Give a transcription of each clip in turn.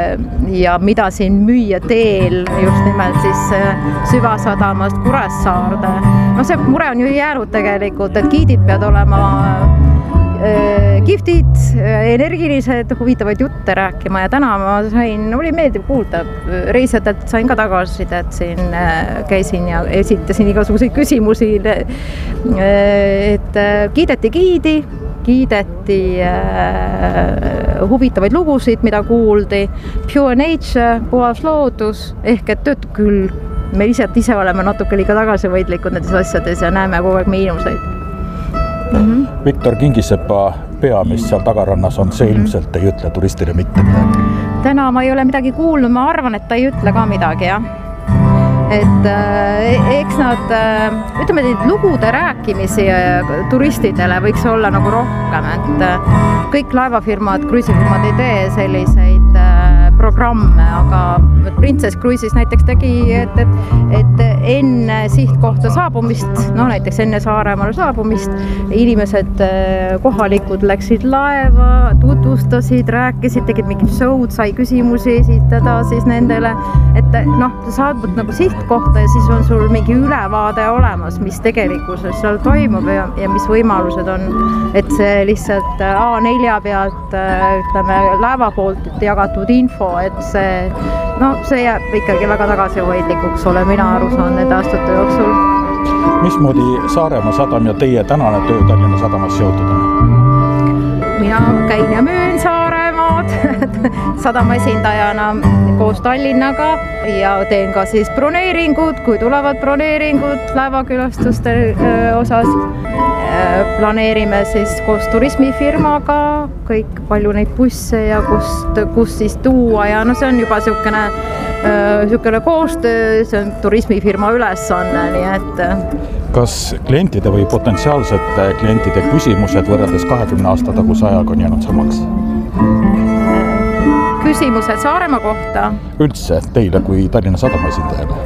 ja mida siin müüa teel just nimelt siis Süvasadamast Kuressaarde. No see mure on ju jäänud tegelikult, et giidid peavad olema kihvtid, energilised, huvitavaid jutte rääkima ja täna ma oli meeldiv kuulda reisijatelt, sain ka tagasisidet siin, käisin ja esitasin igasuguseid küsimusi, et kiideti giidi, kiideti huvitavaid lugusid, mida kuuldi, pure nature, puhas loodus, ehk et töötab küll. Me ise oleme natuke liiga tagasihoidlikud nendes asjades ja näeme kogu aeg miinuseid. Viktor Kingisepa pea, mis seal tagarannas on, see ilmselt ei ütle turistile mitte midagi. Täna ma ei ole midagi kuulnud, ma arvan, et ta ei ütle ka midagi, jah. Et eks nad, ütleme, neid lugude rääkimisi turistidele võiks olla nagu rohkem, et kõik laevafirmad, kruiisifirmad ei tee selliseid programme, aga Princess Cruises näiteks tegi, et enne sihtkohta saabumist, no näiteks enne Saaremaale saabumist, inimesed kohalikud läksid laeva, tutvustasid, rääkisid, tegid mingid show'd, sai küsimusi esitada siis nendele, et noh, sa saad nagu sihtkohta ja siis on sul mingi ülevaade olemas, mis tegelikkuses seal toimub ja mis võimalused on, et see lihtsalt A4 pealt, ütleme, laeva poolt jagatud info, et see jääb ikkagi väga tagasihoidlikuks, olen mina aru saanud nende aastate jooksul. Mismoodi Saaremaa sadam ja teie tänane töö Tallinna sadamas seotud on? Mina käin ja müün Saaremaad sadama esindajana koos Tallinnaga ja teen ka siis broneeringud, kui tulevad broneeringud laevakülastuste osas. Planeerime siis koos turismifirmaga kõik palju neid busse ja kus siis tuua ja no see on juba niisugune koostöö, see on turismifirma ülesanne, nii et... Kas klientide või potentsiaalsete klientide küsimused võrreldes 20 aasta taguse ajaga on jäänud samaks? Küsimused Saaremaa kohta? Üldse teile kui Tallinna sadama esindajale?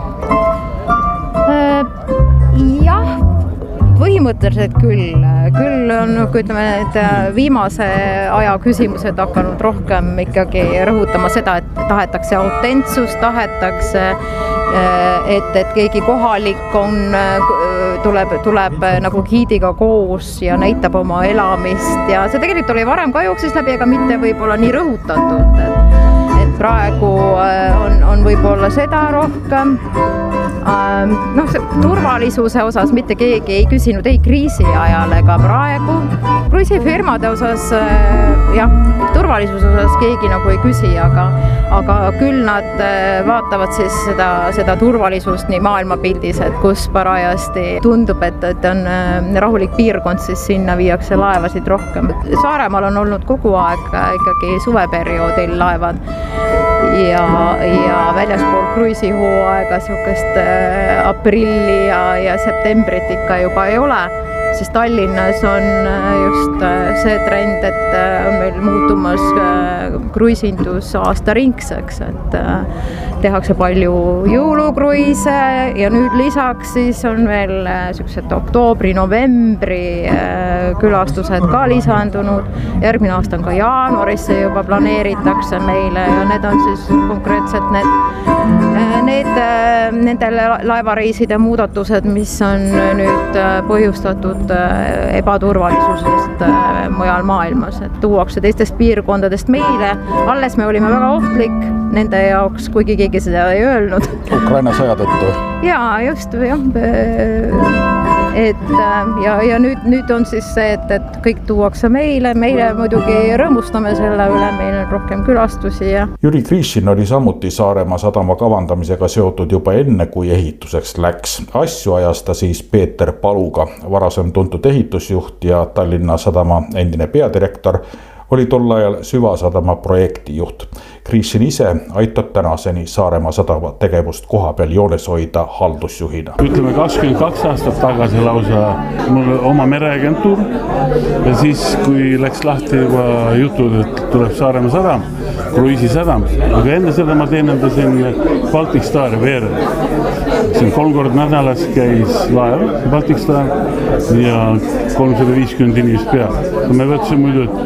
Jah, põhimõtteliselt küll on, kui ütleme, et viimase aja küsimused hakanud rohkem ikkagi rõhutama seda, et tahetakse autentsust, tahetakse, et keegi kohalik tuleb nagu giidiga koos ja näitab oma elamist ja see tegelikult oli varem ka jooksis läbi, aga mitte võib-olla nii rõhutatud, et praegu on võib-olla seda rohkem. Noh, turvalisuse osas mitte keegi ei küsinud ei kriisi ajal ega praegu. Kruiisifirmade osas, jah, turvalisuse osas keegi nagu ei küsi, aga küll nad vaatavad siis seda turvalisust nii maailmapildis, et kus parajasti tundub, et on rahulik piirkond, siis sinna viiakse laevasid rohkem. Saaremaal on olnud kogu aeg ikkagi suveperioodil laevad ja väljaspool kruiisihooaega niisugust aprilli ja septembrit ikka juba ei ole, siis Tallinnas on just see trend, et on meil muutumas kruiisindus aastaringseks, et tehakse palju jõulukruiise ja nüüd lisaks siis on veel niisugused oktoobri-novembri külastused ka lisandunud. Järgmine aasta on ka jaanuarisse juba planeeritakse meile ja need on siis konkreetselt nende laevareiside muudatused, mis on nüüd põhjustatud ebaturvalisusest mujal maailmas, et tuuakse teistest piirkondadest meile. Alles me olime väga ohtlik nende jaoks, kuigi keegi seda ei öelnud. Ukraina sõja tõttu? Jaa, just, jah. Ja nüüd on siis see, et kõik tuuakse meile muidugi rõõmustame selle üle, meil on rohkem külastusi. Jüri Krišin oli samuti Saaremaa sadama kavandamisega seotud juba enne, kui ehituseks läks. Asju ajas ta siis Peeter Paluga, varasem tuntud ehitusjuht ja Tallinna sadama endine peadirektor, oli tol ajal Süvasadama projektijuht. Krišin ise aitab tänaseni Saaremaa sadama tegevust koha peal joones hoida haldusjuhina. Ütleme 22 aastat tagasi lausa mul oma mereagentuur ja siis, kui läks lahti juba jutud, et tuleb Saaremaa sadam, kruiisisadam, aga enne seda ma teenendasin Baltic Star veerel. 3 kord nädalas käis laev Baltic Star ja 350 inimest peal. Me võtsime muidu, et teen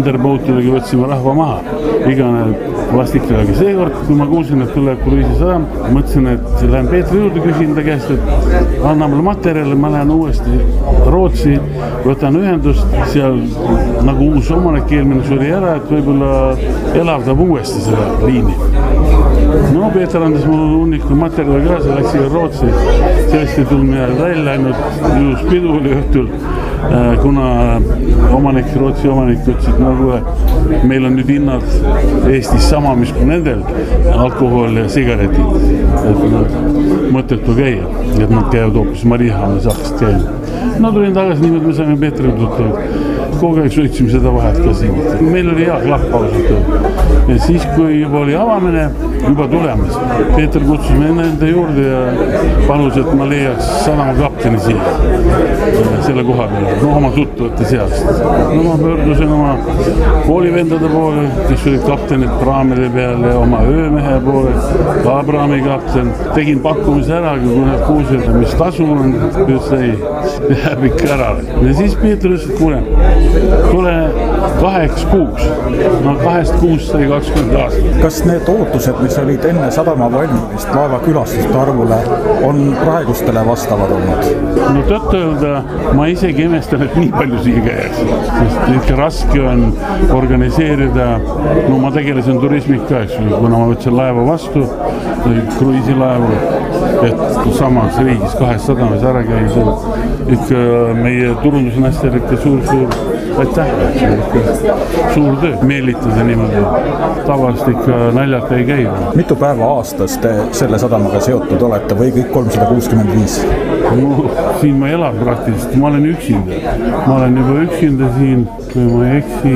Thunderboltidega võtsime rahva maha, igane plastikaga. Seekord, kui ma kuulsin, et tuleb Kruiisi sadam, mõtlesin, et lähen Peetri juurde, küsin ta käest, et anna mulle materjali, ma lähen uuesti Rootsi, võtan ühendust, seal nagu uus omanik eelmine suri ära, et võib-olla elavdab uuesti seda liini. No Peeter andis mulle hunniku materjali kaasa, läksin Rootsi, sellest ei tulnud midagi välja, ainult ilus pidu oli õhtul, kuna Rootsi omanik ütles, et no meil on nüüd hinnad Eestis sama, mis kui nendel, alkohol ja sigaretid, et mõttetu käia, et nad käivad hoopis Mariehamnis hakkasid käima. No tulin tagasi niimoodi, me saime Peetri tuttav. Kogu aeg suitsime seda vahet ka siin. Meil oli hea klapp ausalt. Ja siis, kui juba oli avamine, juba tulemas. Peeter kutsus me enda juurde ja palus, et ma leiaks sadama kapteni siia. Selle koha peale, oma tuttavate seast. No ma pöördusin oma koolivendade poole, kes olid kaptenid praamide peale, oma öömehe poole, ka praami kapten. Tegin pakkumise ära, kui nad kuulsid, mis tasu on, ütles ei, jääb ikka ära. Ja siis Peeter ütles, et kuule, tule 2 kuuks. No 2 kuust sai 20 aastat. Kas need ootused, mis olid enne sadama valmimist laeva külastuste arvule, on praegustele vastavad olnud? No tõtt öelda, ma isegi imestan, et nii palju siia käiakse. Sest ikka raske on organiseerida, no ma tegelesin turismika, kuna ma võtsin laeva vastu, kruiisilaevu, et samas riigis 2 sadamas ära käis. Ikka meie turundus on hästi ikka suur aitäh, suur töö, meelitada niimoodi. Tavaliselt ikka naljalt ei käi. Mitu päeva aastas te selle sadamaga seotud olete või kõik 365? No, siin ma elan praktiliselt, ma olen üksinda. Ma olen juba üksinda siin, kui ma ei eksi,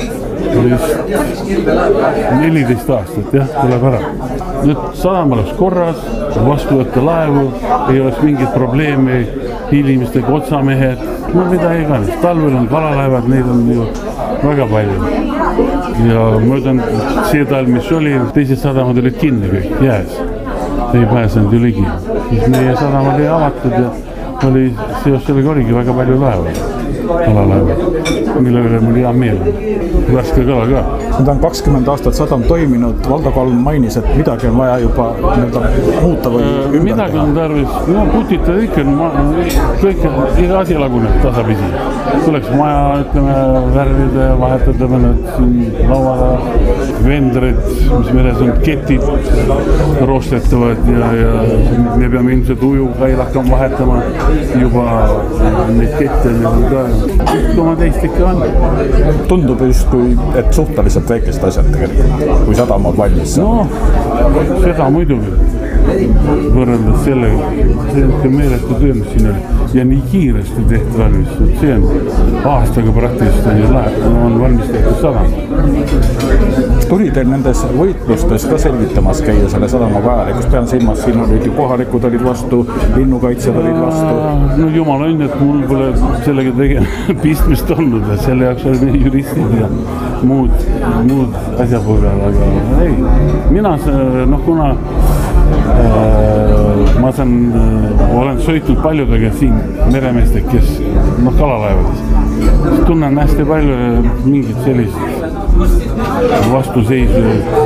14 aastat, jah, tuleb ära. Nüüd sadam oleks korras, vastu võtta laevu, ei oleks mingit probleemi, inimestega otsamehed, no mida iganes. Talvel on kalalaevad, neid on ju väga palju. Ja möödan see talv, mis oli, teised sadamad olid kinni kõik, jääs. Ei pääsenud ju ligi. Siis meie sadam oli avatud ja oli seos sellega oligi väga palju laevad. Kalalaevad, mille üle mul hea meel. Raske kala ka. Nüüd on 20 aastat sadam toiminud. Valdo Kalm mainis, et midagi on vaja juba muuta või ümber midagi teha. On tarvis, no putitada ikka, kõik, iga asi laguneb tasapisi. Tuleks maja, ütleme, värvida ja vahetada mõned lauada, vendrid, mis meres on ketid roostetavad ja me peame ilmselt ujukail hakkama vahetama juba neid kette ka. Oma teist ikka on. Tundub justkui, et suhteliselt väikest asjad tegelikult, kui sadam on valmis. No, seda muidugi võrreldes sellega, see on ikka meeletu töö, mis siin oli. Ja nii kiiresti tehti valmis, see on aastaga praktiliselt on valmis tehtud sadam. Tuli teil nendes võitlustes ka selgitamas käia selle sadama vajalikust, pean silmas, siin olid ju kohalikud olid vastu, linnukaitsjad olid vastu. No jumal on, et mul pole sellega pistmist olnud, et selle jaoks olid meie juristid ja muud asjapõgad, aga ei, mina kuna ma olen sõitnud paljudega siin meremeestega, kes kalalaevades. Tunnen hästi palju mingid sellised vastuseisu.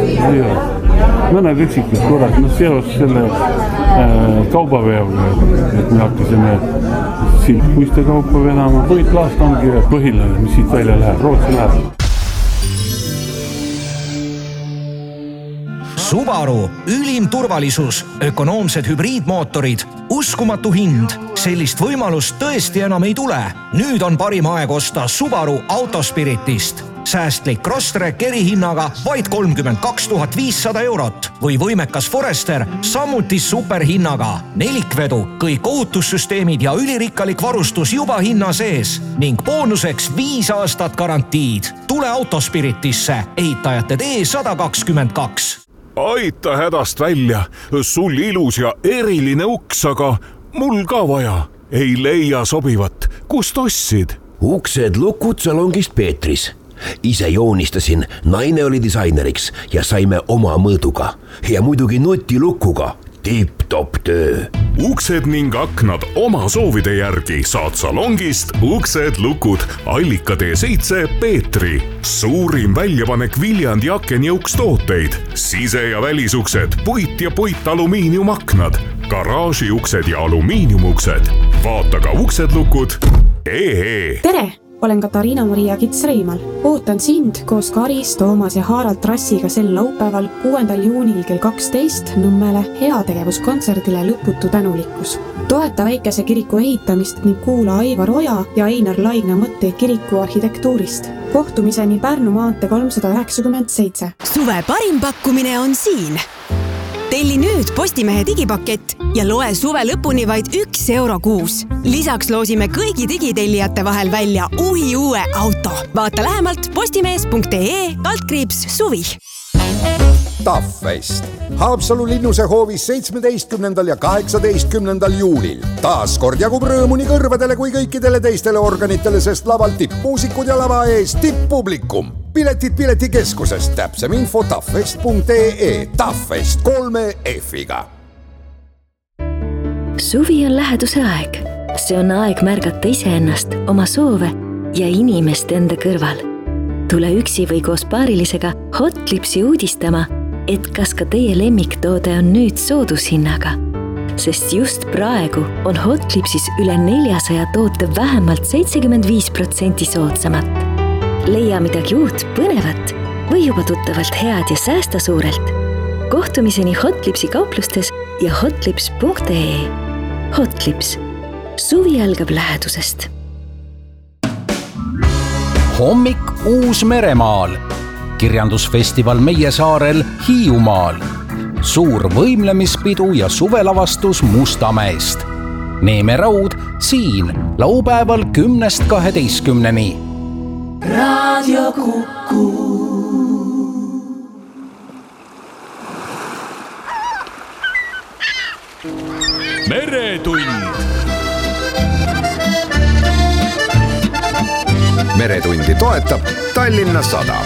Mõned üksikud korrad, seos selle kaubaveoga, et me hakkasime siin puiste kaupa vedama. Puitlaast ongi põhiline, mis siit välja läheb, Rootsi läheb. Subaru, ülim turvalisus, ökonoomsed hübriidmootorid, uskumatu hind. Sellist võimalust tõesti enam ei tule. Nüüd on parim aeg osta Subaru Autospiritist. Säästlik Crosstrek erihinnaga vaid 32 500 eurot või võimekas Forester samuti superhinnaga. Nelikvedu, kõik ohutussüsteemid ja ülirikkalik varustus juba hinna sees ning boonuseks 5 aastat garantiid. Tule Autospiritisse, ehitajate tee 122. Aita hädast välja, sul ilus ja eriline uks, aga mul ka vaja. Ei leia sobivat, kust ostsid? Uksed lukud salongist Peetris. Ise joonistasin, naine oli disaineriks ja saime oma mõõduga. Ja muidugi nutilukuga. Tipp-top töö. uksed ning aknad oma soovide järgi saad salongist Uksed Lukud Allika tee 7 Peetri. Suurim väljapanek Viljandi aken- ja ukstooteid, sise- ja välisuksed, puit- ja puitalumiiniumaknad, garaažiuksed ja alumiiniumuksed. Vaata ka uksedlukud.ee. Tere! Olen Katariina-Maria Kits-Reimal. Ootan sind koos Karis, Toomas ja Harald Trassiga sel laupäeval 6. juunil kell 12 Nõmmele heategevuskontserdile Lõputu tänulikkus. Toeta väikese kiriku ehitamist ning kuula Aivar Oja ja Einar Laigna mõtteid kiriku arhitektuurist. Kohtumiseni Pärnu maantee 397. Suve parim pakkumine on siin. Telli nüüd Postimehe digipakett ja loe suve lõpuni vaid €1 kuus. Lisaks loosime kõigi digitellijate vahel välja uue auto. Vaata lähemalt postimees.ee/suvi. Taffest. Haapsalu linnuse hoovis 17. ja 18. juulil. Taas kord jagub rõõmu nii kõrvadele kui kõikidele teistele organitele, sest laval tippmuusikud ja lava ees tipppublikum. Piletid piletikeskusest, täpsem info taffest.ee. Taffest 3 F-iga. Suvi on läheduse aeg. See on aeg märgata iseennast, oma soove ja inimest enda kõrval. Tule üksi või koos paarilisega Hotlipsi uudistama, et kas ka teie lemmiktoode on nüüd soodushinnaga. Sest just praegu on Hotlipsis üle 400 toote vähemalt 75% soodsamat. Leia midagi uut, põnevat või juba tuttavalt head ja säästa suurelt. Kohtumiseni Hotlipsi kauplustes ja hotlips.ee. Hotlips. Suvi algab lähedusest. Hommik Uus-Meremaal. Kirjandusfestival Meie saarel Hiiumaal. Suur võimlemispidu ja suvelavastus Mustamäest. Neeme Raud siin laupäeval 10-12. Radio Kuku. Meretund. Meretundi toetab Tallinna Sadam.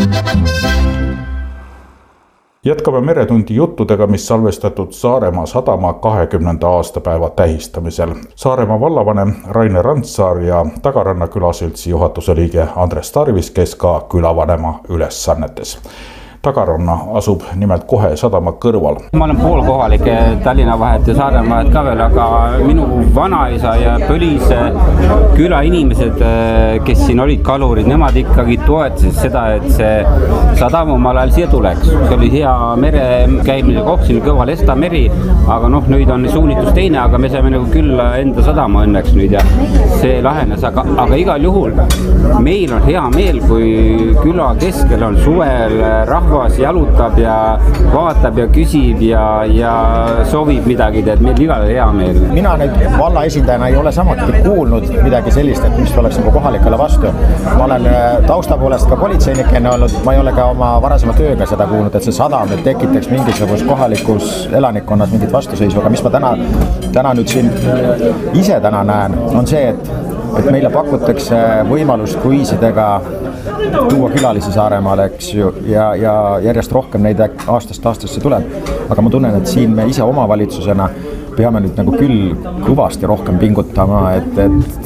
Jätkame Meretundi juttudega, mis salvestatud Saaremaa sadama 20. aastapäeva tähistamisel. Saaremaa vallavanem Raine Randsaar ja Tagaranna külasüldsi juhatuse liige Andres Tarvis, kes ka külavanema ülesannetes. Tagaranna asub nimelt kohe sadama kõrval. Ma olen pool kohalik Tallinna vahet ja Saaremaa vahet ka veel, aga minu vanaisa ja Põlise küla inimesed, kes siin olid kalurid, nemad ikkagi toetasid seda, et see sadam omal ajal siia tuleks. See oli hea mere käimine koht, siin kõval Esta meri, aga nüüd on suunitus teine, aga me saime nagu küll enda sadama õnneks nüüd ja see lahenes, aga igal juhul meil on hea meel, kui küla keskel on suvel rahvas jalutab ja vaatab ja küsib ja soovib midagi, et meil igal hea meel. Mina nüüd valla esindajana ei ole samuti kuulnud midagi sellist, et mis oleks nagu kohalikele vastu. Ma olen tausta poolest ka politseinikene olnud, ma ei ole ka oma varasema tööga seda kuulnud, et see sadam tekitaks mingisugust kohalikus elanikkonnas mingit vastuseisu, aga mis ma täna nüüd siin ise näen, on see, et meile pakutakse võimalust kruiisidega tuua külalisi Saaremaale, eks ju, ja järjest rohkem neid aastast aastasse tuleb. Aga ma tunnen, et siin me ise omavalitsusena peame nüüd nagu küll kõvasti rohkem pingutama, et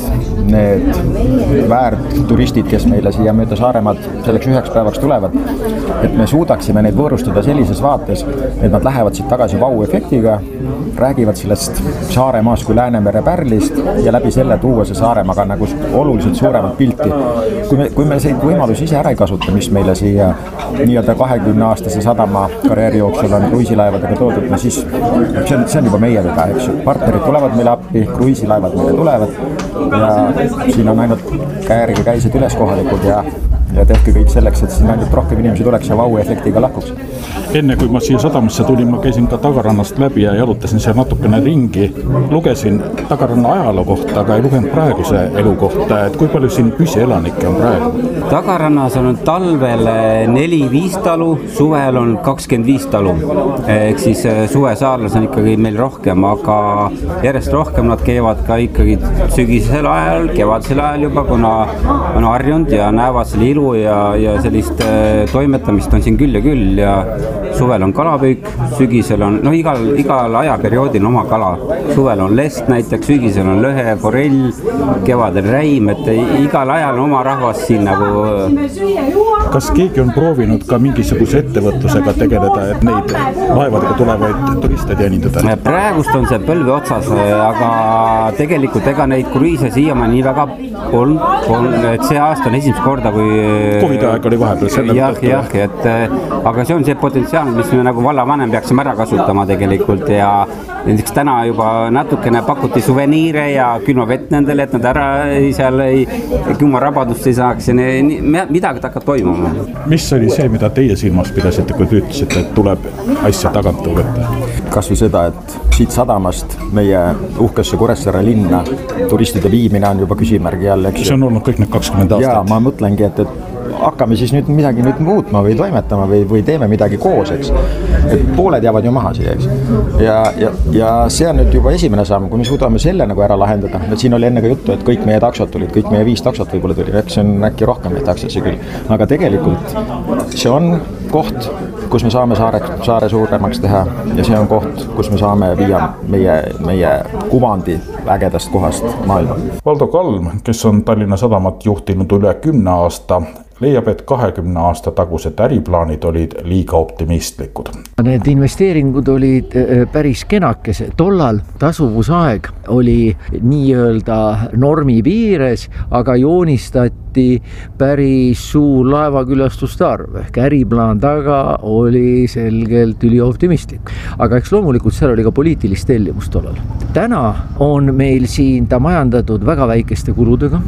need väärturistid, kes meile siia mööda Saaremaad selleks üheks päevaks tulevad, et me suudaksime neid võõrustada sellises vaates, et nad lähevad siit tagasi vau-efektiga, räägivad sellest Saaremaast kui Läänemere pärlist ja läbi selle tuua see Saaremaaga nagu oluliselt suuremat pilti. Kui me neid võimalusi ise ära ei kasuta, mis meile siia nii-öelda 20-aastase sadama karjääri jooksul on kruiisilaevadega toodud, siis see on juba meie viga, eks ju. Partnerid tulevad meile appi, kruiisilaevad meile tulevad ja siin on ainult käärige käised üles kohalikud ja tehke kõik selleks, et siin ainult rohkem inimesi tuleks ja vau-efektiga lahkuks. Enne kui ma siia sadamasse tulin, ma käisin ka Tagarannast läbi ja jalutasin seal natukene ringi. Lugesin Tagaranna ajaloo kohta, aga ei lugenud praeguse elu kohta, et kui palju siin püsielanikke on praegu? Tagarannas on talvel 4-5 talu, suvel on 25 talu. Ehk siis suvesaarlas on ikkagi meil rohkem, aga järjest rohkem nad käivad ka ikkagi sügisesel ajal, kevadisel ajal juba, kuna on harjunud ja näevad selle ilu ja sellist toimetamist on siin küll ja küll ja suvel on kalapüük, sügisel on, igal ajaperioodil on oma kala. Suvel on lest näiteks, sügisel on lõhe, forell, kevadel räim, et igal ajal on oma rahvas siin nagu. Kas keegi on proovinud ka mingisuguse ettevõtlusega tegeleda, et neid laevadega tulevaid turiste teenindada? Praegust on see põlve otsas, aga tegelikult ega neid kruiise siiamaani nii väga on, et see aasta on esimest korda, kui COVID aeg oli vahepeal. Jah, aga see on see potentsiaal, mis me nagu vallavanem peaksime ära kasutama tegelikult ja näiteks täna juba natukene pakuti suveniire ja külmavett nendele, et nad ära seal külmarabadust ei saaks ja midagi hakkab toimuma. Mis oli see, mida teie silmas pidasite, kui te ütlesite, et tuleb asja tagant võtta? Kas või seda, et siit sadamast meie uhkesse Kuressaare linna turistide viimine on juba küsimärgi all. See on olnud kõik need 20 aastat. Ja ma mõtlengi, et hakkame siis nüüd midagi muutma või toimetama või teeme midagi koos, eks. Et pooled jäävad ju maha siia, eks. Ja see on nüüd juba esimene samm, kui me suudame selle nagu ära lahendada. Et siin oli enne ka juttu, et kõik meie taksod tulid, kõik meie 5 taksot võib-olla tuli, eks see on äkki rohkem neid taksosi küll. Aga tegelikult see on koht, kus me saame saare suuremaks teha ja see on koht, kus me saame viia meie kuvandi ägedast kohast maailma. Valdo Kalm, kes on Tallinna Sadamat juhtinud üle 10 aasta, leiab, et 20 aasta tagused äriplaanid olid liiga optimistlikud. Need investeeringud olid päris kenakese. Tollal tasuvusaeg oli nii-öelda normi piires, aga joonistati päris suur laevakülastuste arv. Ehk äriplaan taga oli selgelt ülioptimistlik. Aga eks loomulikult seal oli ka poliitilist tellimust tollal. Täna on meil siin ta majandatud väga väikeste kuludega.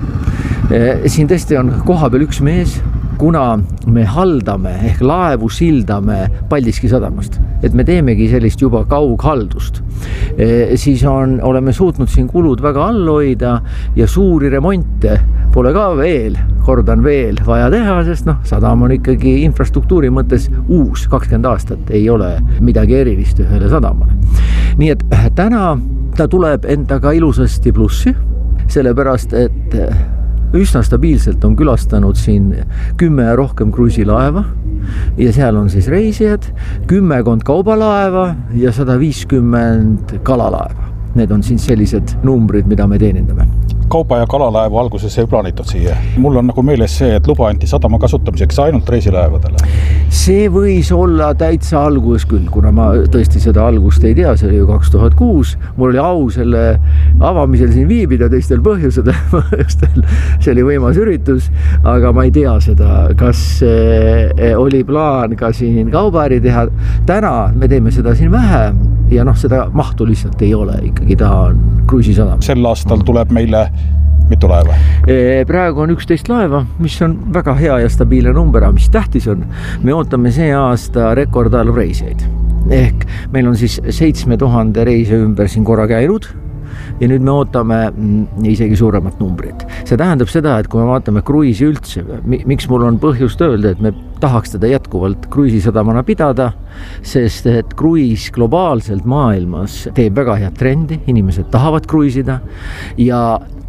Siin tõesti on koha peal üks mees, kuna me haldame ehk laevu sildame Paldiski sadamast, et me teemegi sellist juba kaughaldust, siis oleme suutnud siin kulud väga all hoida ja suuri remonte pole ka kordan veel vaja teha, sest sadam on ikkagi infrastruktuuri mõttes uus, 20 aastat ei ole midagi erilist ühele sadamale. Nii et täna ta tuleb endaga ilusasti plussi, sellepärast et üsna stabiilselt on külastanud siin 10 rohkem kruiisilaeva ja seal on siis reisijad, 10 kaubalaeva ja 150 kalalaeva. Need on siin sellised numbrid, mida me teenindame. Kauba- ja kalalaevu alguses ei plaanitud siia. Mul on nagu meeles see, et luba anti sadama kasutamiseks ainult reisilaevadele. See võis olla täitsa alguses küll, kuna ma tõesti seda algust ei tea, see oli ju 2006. Mul oli au selle avamisel siin viibida teistel põhjustel. See oli võimas üritus, aga ma ei tea seda, kas oli plaan ka siin kaubaäri teha. Täna me teeme seda siin vähe ja seda mahtu lihtsalt ei ole, ikkagi ta on kruiisisadam. Sel aastal tuleb meile mitu laeva? Praegu on 11 laeva, mis on väga hea ja stabiilne number, mis tähtis on. Me ootame see aasta rekordarv reisijaid. Ehk meil on siis 7000 reise ümber siin korra käinud ja nüüd me ootame isegi suuremat numbrit. See tähendab seda, et kui me vaatame kruiisi üldse, miks mul on põhjust öelda, et me tahaks teda jätkuvalt kruiisisadamana pidada, sest et kruiis globaalselt maailmas teeb väga head trendi, inimesed tahavad kruiisida ja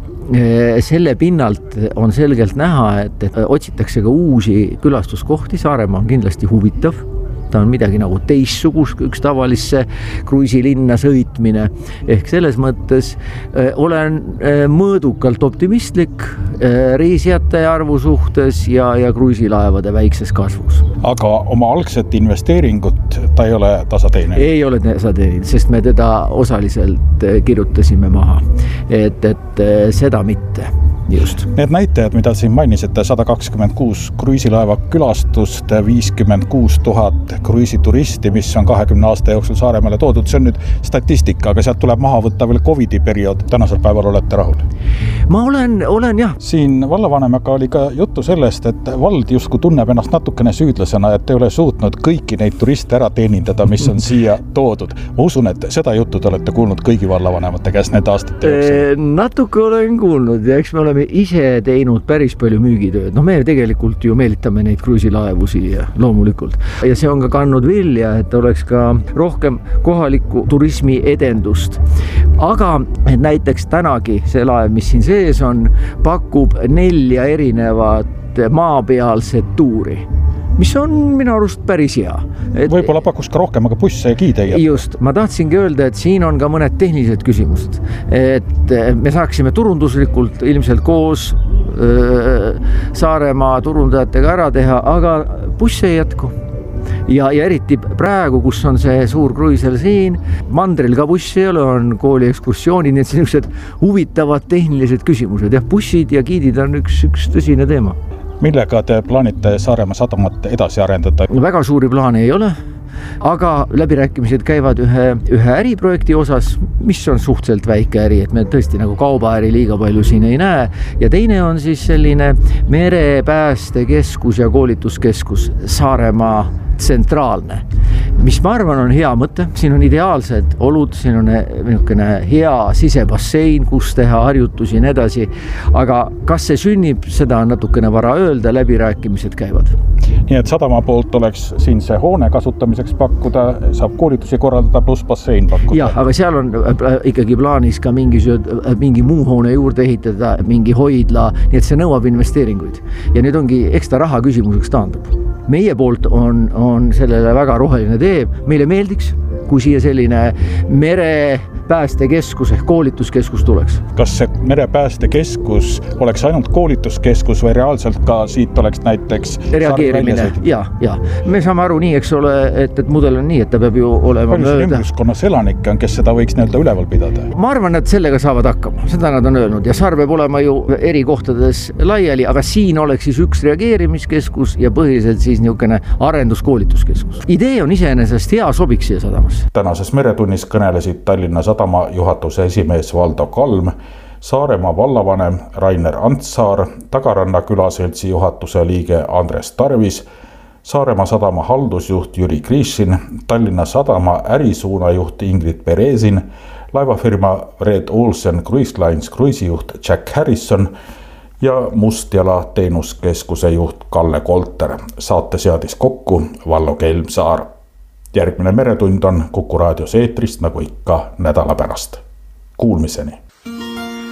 selle pinnalt on selgelt näha, et otsitakse ka uusi külastuskohti. Saaremaa on kindlasti huvitav. Ta on midagi nagu teistsugust, üks tavalisse kruiisilinna sõitmine. Ehk selles mõttes olen mõõdukalt optimistlik reisijate arvu suhtes ja kruiisilaevade väikses kasvus. Aga oma algset investeeringut ta ei ole tasateeninud? Ei ole tasateeninud, sest me teda osaliselt kirjutasime maha. Et seda mitte. Just. Need näitajad, mida siin mainisite, 126 kruiisilaeva külastust, 56 000 kruiisituristi, mis on 20 aasta jooksul Saaremaale toodud. See on nüüd statistika, aga sealt tuleb maha võtta veel COVID-i periood. Tänasel päeval olete rahul? Ma olen jah. Siin vallavanemaga oli ka juttu sellest, et vald justkui tunneb ennast natukene süüdlasena, et ei ole suutnud kõiki neid turiste ära teenindada, mis on siia toodud. Ma usun, et seda juttu te olete kuulnud kõigi vallavanemate käest need aastate jooksul. Natuke olen kuulnud ja eks me oleme ise teinud päris palju müügitööd. Me tegelikult ju meelitame neid kruiisilaevu siia loomulikult. Ja see on ka kandnud vilja, et oleks ka rohkem kohaliku turismi edendust. Aga näiteks tänagi see laev, mis siin sees on, pakub 4 erinevat sellist maapealset tuuri, mis on minu arust päris hea. Võib-olla pakuks ka rohkem, aga busse ja giide. Just, ma tahtsingi öelda, et siin on ka mõned tehnilised küsimused, et me saaksime turunduslikult ilmselt koos Saaremaa turundajatega ära teha, aga busse ei jätku. Ja eriti praegu, kus on see suur kruiisel siin, mandril ka bussi ei ole, on kooli ekskursioonid, nii et sellised huvitavad tehnilised küsimused. Ja bussid ja giidid on üks tõsine teema. Millega te plaanite Saaremaa sadamat edasi arendada? Väga suuri plaane ei ole, aga läbirääkimised käivad ühe äriprojekti osas, mis on suhteliselt väike äri, et me tõesti nagu kaubaäri liiga palju siin ei näe. Ja teine on siis selline merepäästekeskus ja koolituskeskus Saaremaa tsentraalne, mis ma arvan on hea mõte. Siin on ideaalsed olud, siin on hea sisebassein, kus teha harjutusi ja nii edasi. Aga kas see sünnib, seda on natukene vara öelda, läbirääkimised käivad. Nii et sadama poolt oleks siin see hoone kasutamiseks pakkuda, saab koolitusi korraldada pluss bassein pakkuda. Jah, aga seal on ikkagi plaanis ka mingi muu hoone juurde ehitada, mingi hoidla, nii et see nõuab investeeringuid. Ja nüüd ongi ekstra raha küsimuseks taandub. Meie poolt on sellele väga roheline tee. Meile meeldiks, kui siia selline merepäästekeskus ehk koolituskeskus tuleks. Kas see merepäästekeskus oleks ainult koolituskeskus või reaalselt ka siit oleks näiteks reageerimine? Ja. Me saame aru nii, eks ole, et mudel on nii, et ta peab ju olema palju ümbruskonnas elanikke on, kes seda võiks nii-öelda üleval pidada? Ma arvan, et sellega saavad hakkama. Seda nad on öelnud ja saar peab olema ju eri kohtades laiali, aga siin oleks siis üks reageerimiskeskus ja põhiliselt siis niisugune arenduskoolituskeskus. Idee on iseenesest hea, sobiks siia sadamasse. Tänases meretunnis kõnelesid Tallinna Sadama juhatuse esimees Valdo Kalm, Saaremaa vallavanem Rainer Antsaar, Tagaranna külaseltsi juhatuse liige Andres Tarvis, Saaremaa sadama haldusjuht Jüri Krišin, Tallinna Sadama ärisuunajuht Ingrid Perezin, laevafirma Red Olsen Cruise Lines kruiisijuht Jack Harrison ja Mustjala teenuskeskuse juht Kalle Kolter. Saate seadis kokku Vallo Kelmsaar. Järgmine meretund on Kuku raadios eetrist nagu ikka nädala pärast. Kuulmiseni!